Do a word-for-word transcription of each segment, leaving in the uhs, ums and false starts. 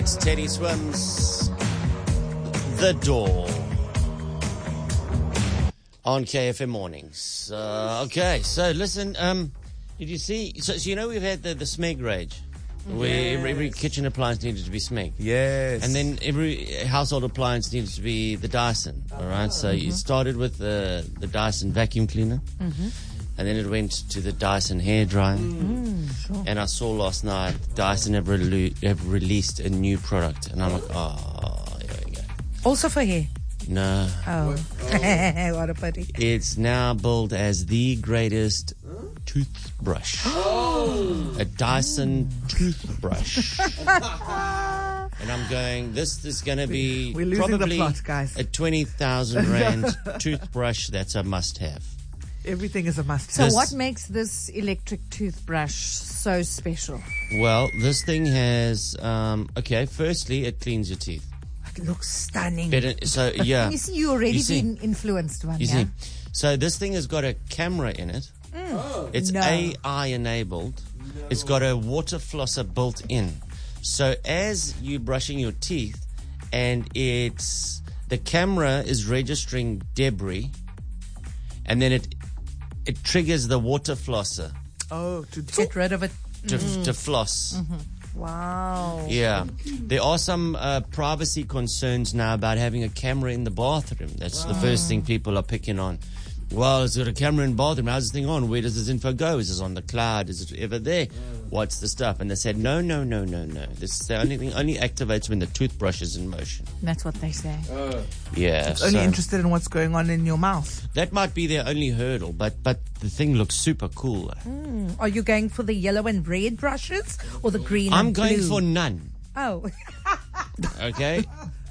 It's Teddy Swims, The Door, on K F M Mornings. Uh, okay, so listen, um, did you see, so, so you know we've had the, the Smeg rage, where Yes. every, every kitchen appliance needed to be Smeg. Yes. And then every household appliance needed to be the Dyson, all right? So Mm-hmm. you started with the, the Dyson vacuum cleaner, Mm-hmm. and then it went to the Dyson hair dryer. Mm, sure. And I saw last night Dyson have, rele- have released a new product, and I'm like, oh, here we go. Also for hair. No. Oh. What a pity. It's now billed as the greatest toothbrush. A Dyson toothbrush. And I'm going, this is going to be We're losing the probably plot, guys. a twenty thousand rand toothbrush that's a must-have. Everything is a must. So This- what makes this electric toothbrush so special? Well, this thing has, um, okay, firstly, it cleans your teeth. It looks stunning. Better, so, yeah. You see, you already You see. been influenced one, You yeah? see, so this thing has got a camera in it. It's No. A I enabled. It's got a water flosser built in. So as you're brushing your teeth, and it's the camera is registering debris, and then it it triggers the water flosser Oh, to Get rid of it. to to floss. Wow. Yeah, there are some uh, privacy concerns now about having a camera in the bathroom. That's the first thing people are picking on. Well, it's got a camera in the bathroom. How's this thing on? Where does this info go? Is this on the cloud? Is it ever there? What's the stuff? And they said, no, no, no, no, no. This the only thing only activates when the toothbrush is in motion. That's what they say. Yeah, only so interested in what's going on in your mouth. that might be their only hurdle. But but the thing looks super cool. Are you going for the yellow and red brushes or the green I'm and going blue? for none. Oh. Okay.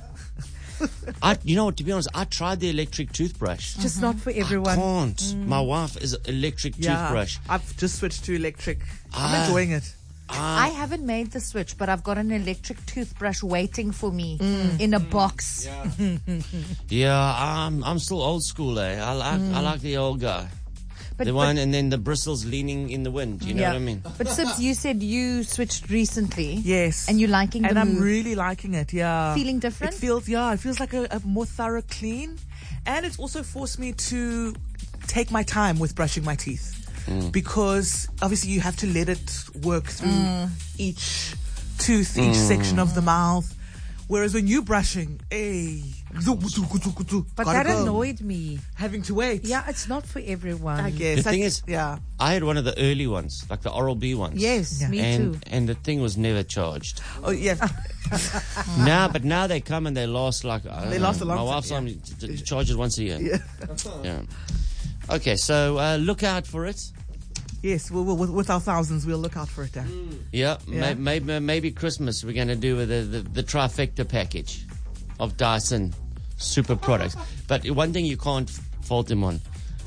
I, you know what? To be honest, I tried the electric toothbrush. Just not for everyone. I can't. My wife is an electric Yeah, toothbrush. I've just switched to electric. Ah. I'm enjoying it. I haven't made the switch, but I've got an electric toothbrush waiting for me in a box. Yeah, I'm I'm still old school. Eh? I like I like the old guy, But, the but- one, and then the bristles leaning in the wind. You know yeah. what I mean? But Sibs, you said you switched recently. Yes. And you're liking And the I'm move. really liking it, yeah. Feeling different? It feels, yeah, it feels like a, a more thorough clean. And it's also forced me to take my time with brushing my teeth. Because obviously you have to let it work through each tooth, each section of the mouth. Whereas when you're brushing, hey, But gotta that go. annoyed me. Having to wait. Yeah, it's not for everyone. I guess. The thing Like, is- yeah. I had one of the early ones, like the Oral-B ones. Yes, me and too. and the thing was never charged. Oh, yeah. Now, but now they come and they last like I don't They know, last a long My time, wife's yeah. on t- t- charge it once a year. Yeah. Yeah. Okay, so uh, look out for it. Yes, we'll, we'll, with, with our thousands, we'll look out for it. Uh. Yeah, Yeah. May, maybe maybe Christmas we're going to do with the, the the trifecta package of Dyson super products. But one thing you can't f- fault them on,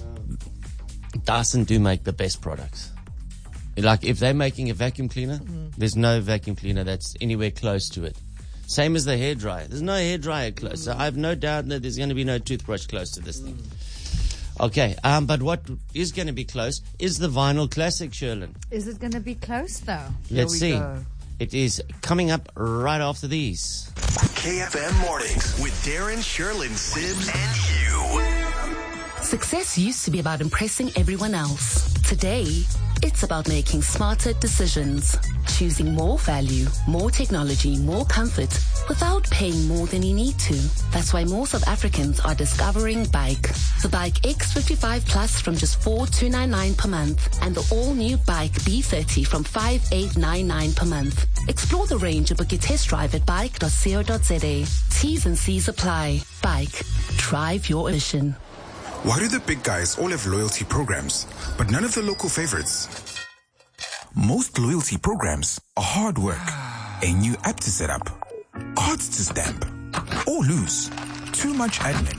Dyson do make the best products. Like if they're making a vacuum cleaner, there's no vacuum cleaner that's anywhere close to it. Same as the hairdryer. There's no hairdryer close. So I have no doubt that there's going to be no toothbrush close to this thing. Okay, um, but what is going to be close is the Vinyl Classic, Sherlyn. Is it going to be close though? Let's we see. go. It is coming up right after these. K F M Mornings with Darren, Sherlyn, Sibs, and Hugh. Success used to be about impressing everyone else. Today, it's about making smarter decisions. Choosing more value, more technology, more comfort without paying more than you need to. That's why more South Africans are discovering Bike. The Bike X fifty-five Plus from just four thousand two hundred ninety-nine per month and the all-new Bike B thirty from five thousand eight hundred ninety-nine per month. Explore the range and book your test drive at bike dot co dot za. T's and C's apply. Bike. Drive your mission. Why do the big guys all have loyalty programs, but none of the local favorites? Most loyalty programs are hard work, a new app to set up, cards to stamp, or lose, too much admin.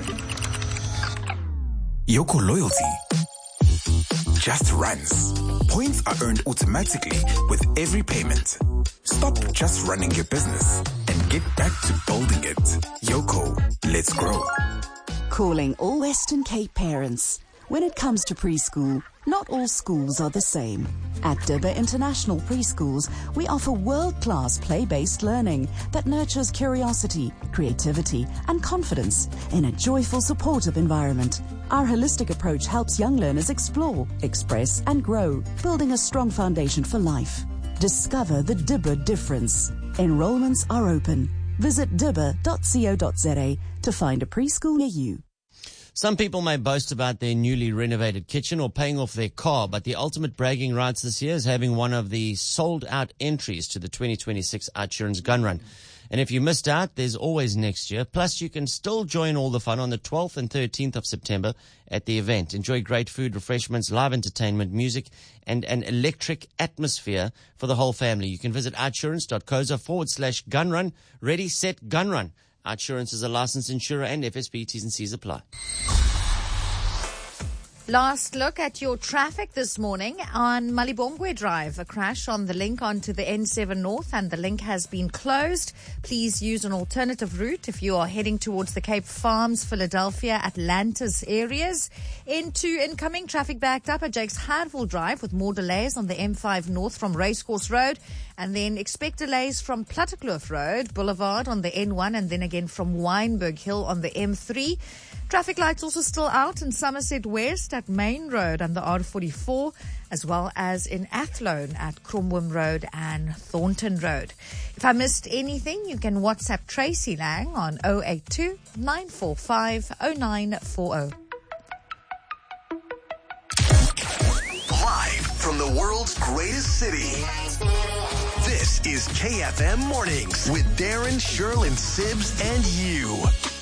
Yoko Loyalty just runs. Points are earned automatically with every payment. Stop just running your business and get back to building it. Yoko, let's grow. Calling all Western Cape parents. When it comes to preschool, not all schools are the same. At Dibba International Preschools, we offer world-class play-based learning that nurtures curiosity, creativity, and confidence in a joyful, supportive environment. Our holistic approach helps young learners explore, express, and grow, building a strong foundation for life. Discover the Dibba difference. Enrollments are open. Visit dibba dot co dot za to find a preschool near you. Some people may boast about their newly renovated kitchen or paying off their car, but the ultimate bragging rights this year is having one of the sold-out entries to the twenty twenty-six OUTsurance Gun Run. And if you missed out, there's always next year. Plus, you can still join all the fun on the twelfth and thirteenth of September at the event. Enjoy great food, refreshments, live entertainment, music, and an electric atmosphere for the whole family. You can visit outsurance.coza forward slash gun run. Ready, set, gun run. OUTsurance is a licensed insurer and F S B T's and C's apply. Last look at your traffic this morning on Malibongwe Drive. A crash on the link onto the N seven North and the link has been closed. Please use an alternative route if you are heading towards the Cape Farms, Philadelphia, Atlantis areas. Into incoming traffic backed up at Jakes Hardville Drive with more delays on the M five North from Racecourse Road. And then expect delays from Plattekloof Road, Boulevard on the N one, and then again from Wynberg Hill on the M three. Traffic lights also still out in Somerset West at Main Road and the R forty-four, as well as in Athlone at Cromwell Road and Thornton Road. If I missed anything, you can WhatsApp Tracy Lang on zero eight two, nine four five, zero nine four zero. Live from the world's greatest city. This is K F M Mornings with Darren, Shirl, and Sibs and you.